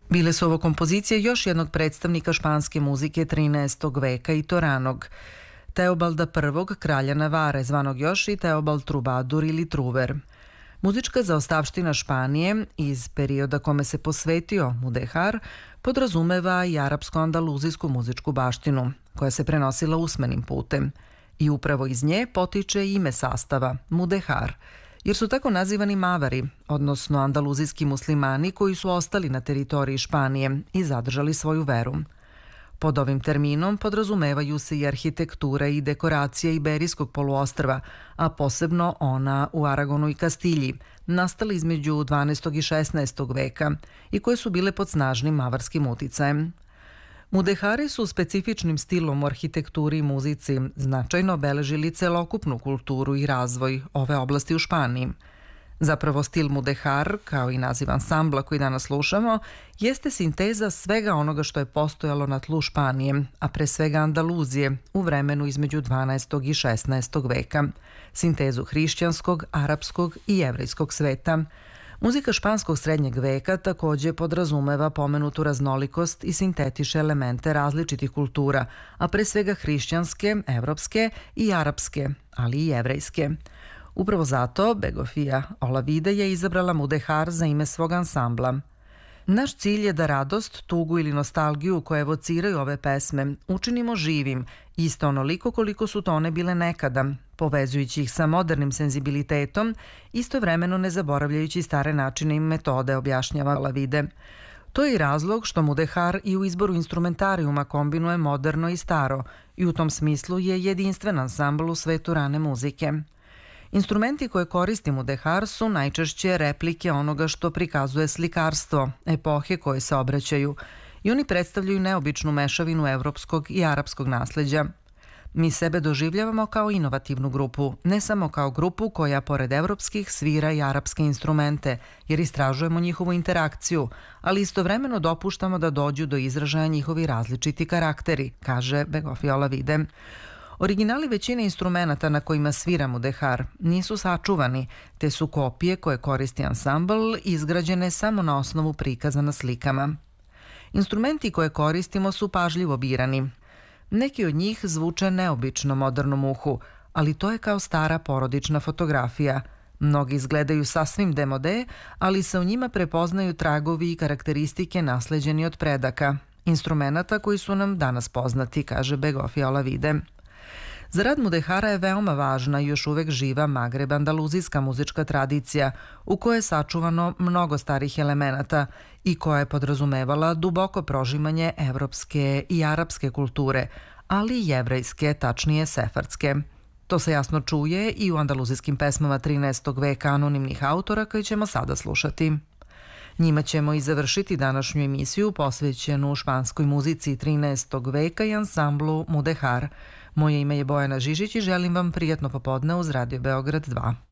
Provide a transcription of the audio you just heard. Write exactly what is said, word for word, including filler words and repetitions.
Bile su ovo kompozicije još jednog predstavnika španske muzike trinaestog veka i to ranog, Teobalda prvog, kralja Navare, zvanog još i Teobald Trubadur ili Truver. Muzička zaostavština Španije iz perioda kome se posvetio Mudehar podrazumeva i arapsko-andaluzijsku muzičku baštinu, koja se prenosila usmenim putem. I upravo iz nje potiče ime sastava, Mudehar, jer su tako nazivani Mavari, odnosno andaluzijski muslimani koji su ostali na teritoriji Španije i zadržali svoju veru. Pod ovim terminom podrazumevaju se i arhitektura i dekoracija Iberijskog poluostrva, a posebno ona u Aragonu i Kastilji, nastali između dvanaestog i šesnaestog veka i koje su bile pod snažnim mavarskim uticajem. Mudehari su specifičnim stilom u arhitekturi i muzici značajno obeležili celokupnu kulturu i razvoj ove oblasti u Španiji. Zapravo stil Mudehar, kao i naziv ansambla koji danas slušamo, jeste sinteza svega onoga što je postojalo na tlu Španije, a pre svega Andaluzije, u vremenu između dvanaestog i šesnaestog veka, sintezu hrišćanskog, arapskog i jevrejskog sveta. Muzika španskog srednjeg veka takođe podrazumeva pomenutu raznolikost i sintetiše elemente različitih kultura, a pre svega hrišćanske, evropske i arapske, ali i jevrejske. Upravo zato Begofia Olavide je izabrala Mudehar za ime svog ansambla. Naš cilj je da radost, tugu ili nostalgiju koje evociraju ove pesme učinimo živim, isto onoliko koliko su to one bile nekada, povezujući ih sa modernim senzibilitetom, istovremeno ne zaboravljajući stare načine i metode, objašnjava Olavide. To je i razlog što Mudehar i u izboru instrumentarijuma kombinuje moderno i staro i u tom smislu je jedinstven ansambl u svetu rane muzike. Instrumenti koje koristi Mudehar su najčešće replike onoga što prikazuje slikarstvo, epohe koje se obraćaju, i oni predstavljaju neobičnu mešavinu evropskog i arapskog nasleđa. Mi sebe doživljavamo kao inovativnu grupu, ne samo kao grupu koja pored evropskih svira i arapske instrumente, jer istražujemo njihovu interakciju, ali istovremeno dopuštamo da dođu do izražaja njihovi različiti karakteri, kaže Begofia Olavide. Originali većine instrumenata na kojima svira Mudehar nisu sačuvani, te su kopije koje koristi ansambl izgrađene samo na osnovu prikaza na slikama. Instrumenti koje koristimo su pažljivo birani. Neki od njih zvuče neobično modernom uhu, ali to je kao stara porodična fotografija. Mnogi izgledaju sasvim demode, ali se u njima prepoznaju tragovi i karakteristike nasleđeni od predaka, instrumenata koji su nam danas poznati, kaže Begofia Olavide. Za rad Mudehara je veoma važna i još uvek živa magreb-andaluzijska muzička tradicija u kojoj je sačuvano mnogo starih elemenata i koja je podrazumevala duboko prožimanje evropske i arapske kulture, ali i jevrejske, tačnije sefardske. To se jasno čuje i u andaluzijskim pesmama trinaestog veka anonimnih autora koje ćemo sada slušati. Njima ćemo i završiti današnju emisiju posvećenu španskoj muzici trinaestog veka i ansamblu Mudehar. Moje ime je Bojana Žižić i želim vam prijatno popodne uz Radio Beograd dva.